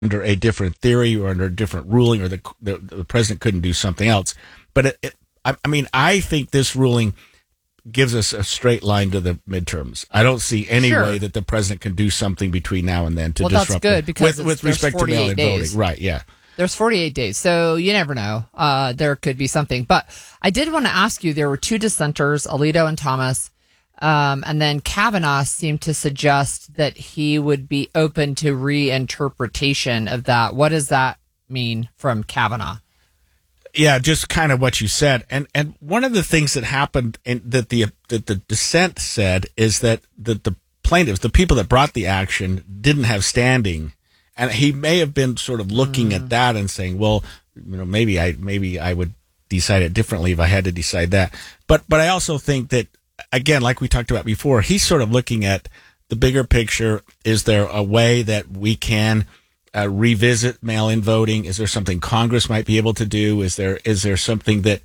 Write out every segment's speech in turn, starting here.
under a different theory or under a different ruling, or the president couldn't do something else. But I think this ruling gives us a straight line to the midterms. I don't see any way that the president can do something between now and then to disrupt. That's good because with respect to mail-in voting, right? Yeah. There's 48 days, so you never know. There could be something. But I did want to ask you, there were two dissenters, Alito and Thomas, and then Kavanaugh seemed to suggest that he would be open to reinterpretation of that. What does that mean from Kavanaugh? Yeah, just kind of what you said. And one of the things that happened that the dissent said is that the plaintiffs, the people that brought the action, didn't have standing. And he may have been sort of looking at that and saying, well, maybe I would decide it differently if I had to decide that. But I also think that, again, like we talked about before, he's sort of looking at the bigger picture. Is there a way that we can revisit mail-in voting? Is there something Congress might be able to do? Is there something that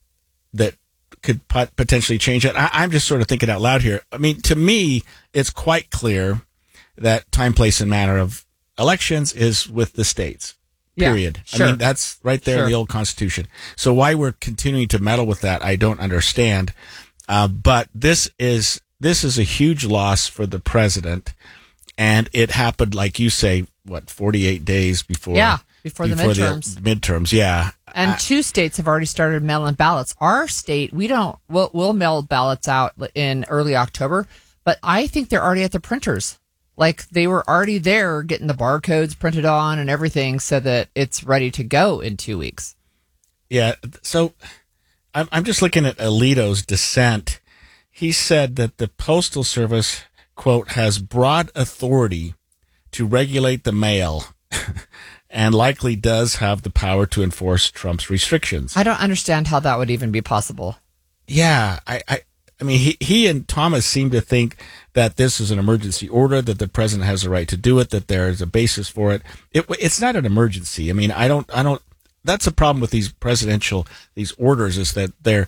could potentially change it? I'm just sort of thinking out loud here. I mean, to me, it's quite clear that time, place, and manner of elections is with the states. Period. Yeah, sure. I mean, that's right there in the old Constitution. So why we're continuing to meddle with that, I don't understand. But this is a huge loss for the president, and it happened, like you say, 48 days before? Yeah, before the midterms. The midterms, yeah. And two states have already started mailing ballots. Our state, we'll mail ballots out in early October, but I think they're already at the printers. Like, they were already there getting the barcodes printed on and everything so that it's ready to go in 2 weeks. Yeah, so I'm just looking at Alito's dissent. He said that the Postal Service, quote, has broad authority to regulate the mail and likely does have the power to enforce Trump's restrictions. I don't understand how that would even be possible. Yeah, I mean, he and Thomas seem to think that this is an emergency order, that the president has a right to do it, that there is a basis for it. It's not an emergency. I mean, I don't. That's a problem with these orders, is that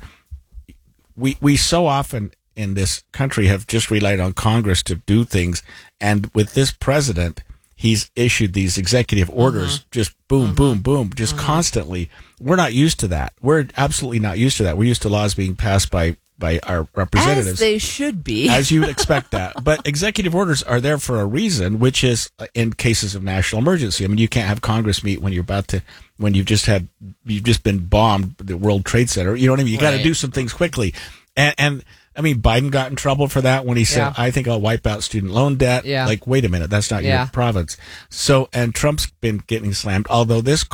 we so often in this country have just relied on Congress to do things, and with this president, he's issued these executive orders, just boom, boom, boom, just constantly. We're not used to that. We're absolutely not used to that. We're used to laws being passed by our representatives. As they should be. As you would expect that. But executive orders are there for a reason, which is in cases of national emergency. I mean, you can't have Congress meet when you've just been bombed, the World Trade Center. You know what I mean? You got to do some things quickly. And I mean, Biden got in trouble for that when he said, I think I'll wipe out student loan debt. Yeah. Like, wait a minute, that's not your province. So, and Trump's been getting slammed. Although this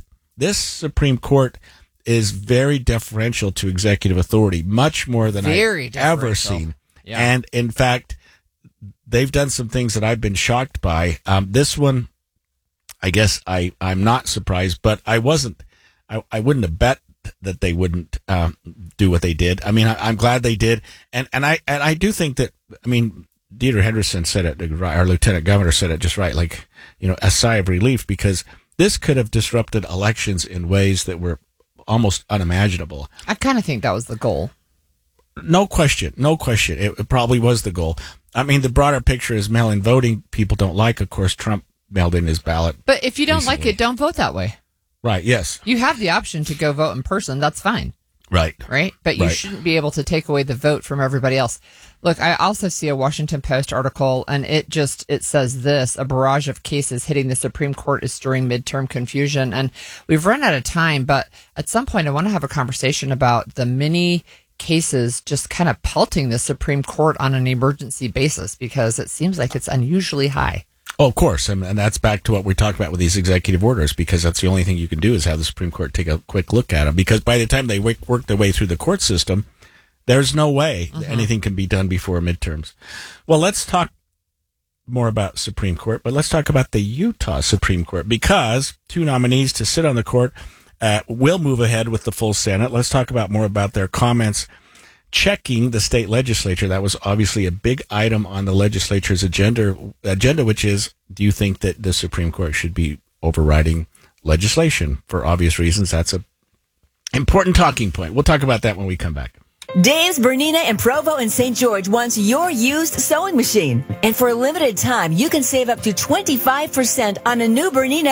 Supreme Court is very deferential to executive authority, much more than I've ever seen. Yeah. And in fact, they've done some things that I've been shocked by. This one, I guess I'm not surprised, but I wouldn't have bet that they wouldn't do what they did. I mean, I'm glad they did. And I do think that, I mean, Deidre Henderson said it, our lieutenant governor said it just right, like, a sigh of relief, because this could have disrupted elections in ways that were almost unimaginable. I kind of think that was the goal. No question. It probably was the goal. I mean, the broader picture is mail-in voting. People don't like, of course, Trump mailed in his ballot. But if you don't like it, don't vote that way. Right, yes. You have the option to go vote in person. That's fine. Right. But you shouldn't be able to take away the vote from everybody else. Look, I also see a Washington Post article, and it says this: a barrage of cases hitting the Supreme Court is stirring midterm confusion. And we've run out of time, but at some point I want to have a conversation about the many cases just kind of pelting the Supreme Court on an emergency basis, because it seems like it's unusually high. Oh, of course. And that's back to what we talked about with these executive orders, because that's the only thing you can do is have the Supreme Court take a quick look at them. Because by the time they work their way through the court system, there's no way anything can be done before midterms. Well, let's talk more about Supreme Court, but let's talk about the Utah Supreme Court, because two nominees to sit on the court will move ahead with the full Senate. Let's talk about more about their comments checking the state legislature. That was obviously a big item on the legislature's agenda, which is, do you think that the Supreme Court should be overriding legislation? For obvious reasons, that's an important talking point. We'll talk about that when we come back. Dave's, Bernina, and Provo in St. George wants your used sewing machine. And for a limited time, you can save up to 25% on a new Bernina